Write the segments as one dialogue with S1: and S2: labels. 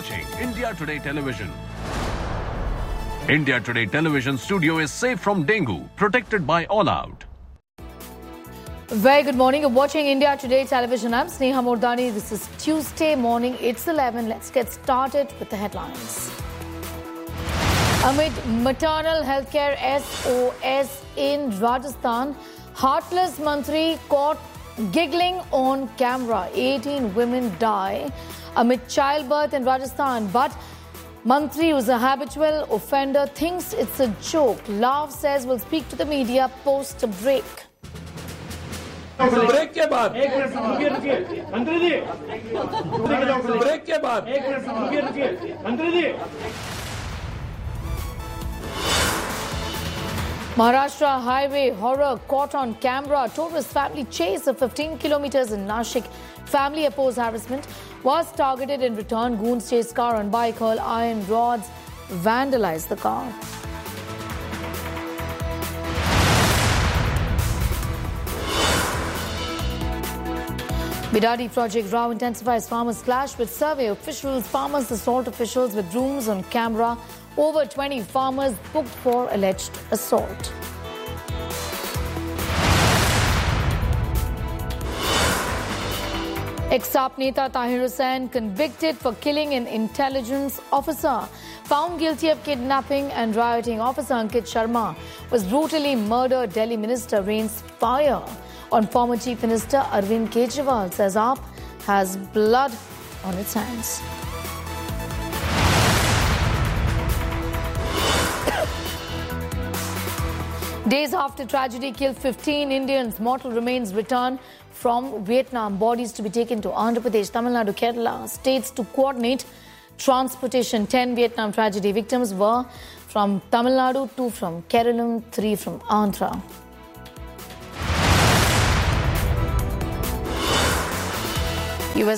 S1: watching India Today Television. India Today Television studio is safe from dengue, protected by All Out.
S2: Very good morning. You're watching India Today Television. I'm Sneha Mordani. This is Tuesday morning. It's 11. Let's get started with the headlines. Amid maternal healthcare SOS in Rajasthan, heartless Mantri caught giggling on camera. 18 women die amid childbirth in Rajasthan. But Mantri, who's a habitual offender, thinks it's a joke. Love says we'll speak to the media post a break.
S3: Break के बाद एक minute रुकिए मंत्री जी break के बाद एक minute रुकिए मंत्री जी
S2: Maharashtra highway horror caught on camera. Tourist family chase of 15 kilometers in Nashik. Family opposed harassment. Was targeted in return. Goons chased car on bike, hurl iron rods, vandalized the car. Bidadi Project Rao intensifies farmers' clash with survey officials. Farmers assault officials with rooms on camera. Over 20 farmers booked for alleged assault. Ex-SAP Neta Tahir Hussain convicted for killing an intelligence officer. Found guilty of kidnapping and rioting, Officer Ankit Sharma was brutally murdered. Delhi Minister rains fire on former Chief Minister Arvind Kejriwal, says AAP has blood on its hands. Days after tragedy killed 15 Indians, mortal remains returned from Vietnam. Bodies to be taken to Andhra Pradesh, Tamil Nadu, Kerala states to coordinate transportation. 10 Vietnam tragedy victims were from Tamil Nadu, 2 from Kerala, 3 from Andhra. US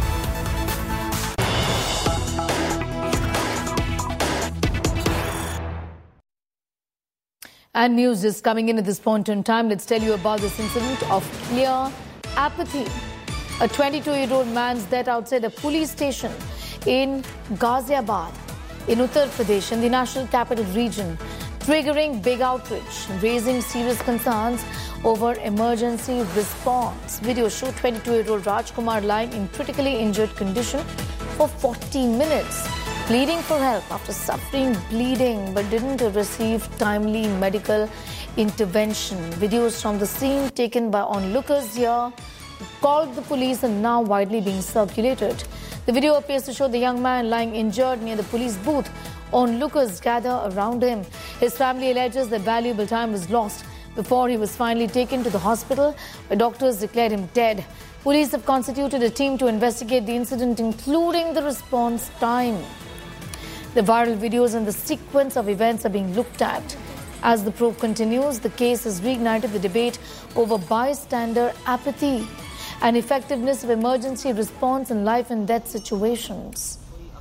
S2: And news is coming in at this point in time. Let's tell you about this incident of clear apathy. A 22-year-old man's death outside a police station in Ghaziabad, in Uttar Pradesh, in the national capital region, triggering big outrage, raising serious concerns over emergency response. Video showed 22-year-old Rajkumar lying in critically injured condition for 40 minutes. Pleading for help after suffering bleeding but didn't receive timely medical intervention. Videos from the scene taken by onlookers here called the police and now widely being circulated. The video appears to show the young man lying injured near the police booth. Onlookers gather around him. His family alleges that valuable time was lost before he was finally taken to the hospital, where doctors declared him dead. Police have constituted a team to investigate the incident, including the response time. The viral videos and the sequence of events are being looked at. As the probe continues, the case has reignited the debate over bystander apathy and effectiveness of emergency response in life and death situations.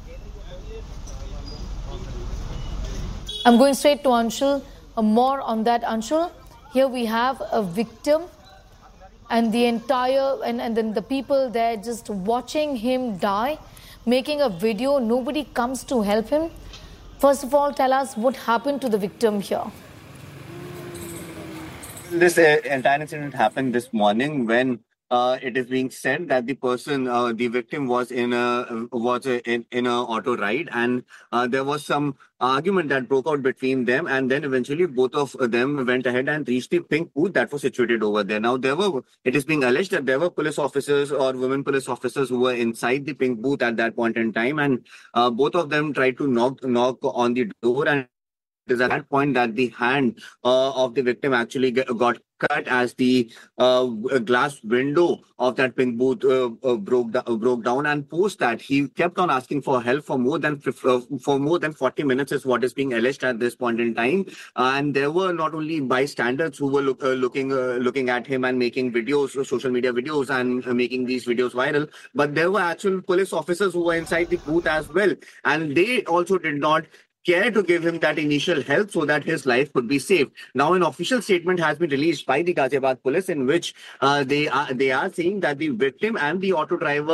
S2: I'm going straight to Anshul. More on that, Anshul. Here we have a victim and the entire, and then the people there just watching him die, making a video. Nobody comes to help him. First of all, tell us what happened to the victim here.
S4: This entire incident happened this morning when it is being said that the person, the victim, was in a auto ride, and there was some argument that broke out between them, and then eventually both of them went ahead and reached the pink booth that was situated over there. Now, it is being alleged that there were police officers or women police officers who were inside the pink booth at that point in time, and both of them tried to knock on the door, and it is at that point that the hand of the victim actually got cut as the glass window of that pink booth broke down, and post that he kept on asking for help for more than 40 minutes is what is being alleged at this point in time. And there were not only bystanders who were looking at him and making videos, social media videos, and making these videos viral, but there were actual police officers who were inside the booth as well, and they also did not care to give him that initial help so that his life could be saved. Now, an official statement has been released by the Ghaziabad police in which they are saying that the victim and the auto driver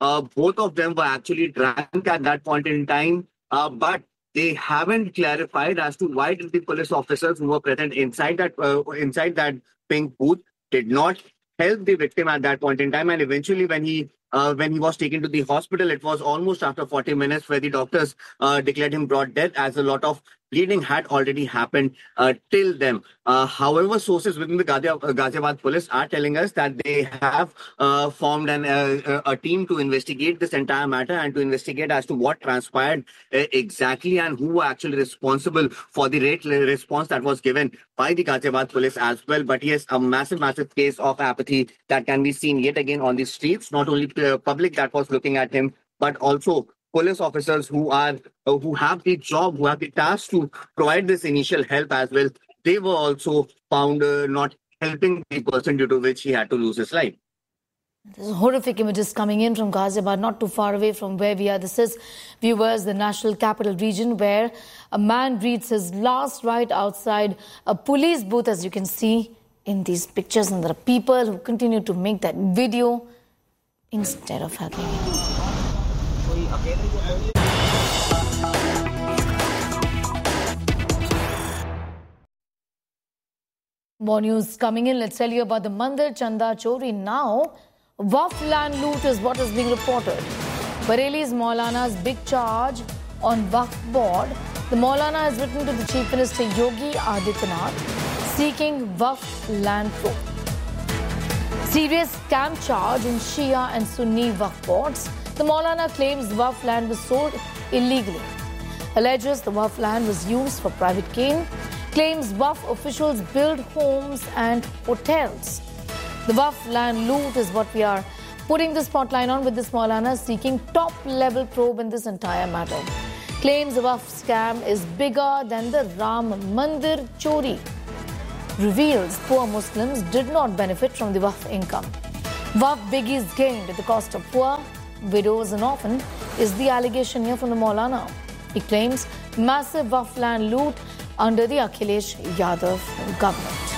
S4: both of them were actually drunk at that point in time, but they haven't clarified as to why did the police officers who were present inside that pink booth did not help the victim at that point in time. And eventually, when he was taken to the hospital, it was almost after 40 minutes where the doctors declared him brought death, as a lot of bleeding had already happened till then. However, sources within the Ghaziabad police are telling us that they have formed a team to investigate this entire matter and to investigate as to what transpired exactly and who were actually responsible for the rate response that was given by the Ghaziabad police as well. But yes, a massive case of apathy that can be seen yet again on the streets. Not only public that was looking at him, but also police officers who have the job, who have the task to provide this initial help as well. They were also found not helping the person, due to which he had to lose his life.
S2: There's horrific images coming in from Ghaziabad, not too far away from where we are. This is, viewers, the National Capital Region, where a man breathes his last right outside a police booth, as you can see in these pictures. And there are people who continue to make that video instead of helping him. More news coming in. Let's tell you about the Mandir Chanda Chori now. Waqf land loot is what is being reported. Bareilly's Maulana's big charge on Waqf board. The Maulana has written to the Chief Minister Yogi Adityanath seeking Waqf land probe. Serious scam charge in Shia and Sunni Waqf boards. The Maulana claims Waqf land was sold illegally. Alleges the Waqf land was used for private gain. Claims Waqf officials build homes and hotels. The Waqf land loot is what we are putting the spotlight on, with this Maulana seeking top-level probe in this entire matter. Claims the Waqf scam is bigger than the Ram Mandir Chori. Reveals poor Muslims did not benefit from the Waqf income. Waqf biggies gained at the cost of poor, widows and orphans is the allegation here from the Maulana. He claims massive Waqf land loot under the Akhilesh Yadav government.